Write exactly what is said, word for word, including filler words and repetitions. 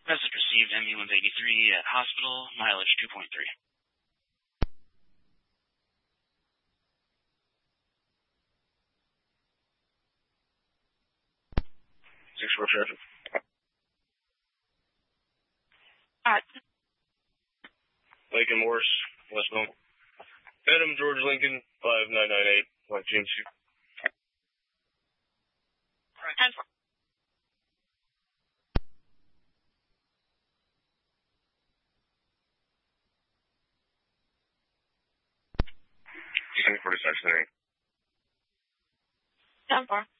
Message received, ambulance eighty-three at hospital, mileage two point three. six four traffic. Alright. Lincoln Morris, westbound. Adam George Lincoln, five nine nine eight, White G M C. ten four. ten forty-six, ten four.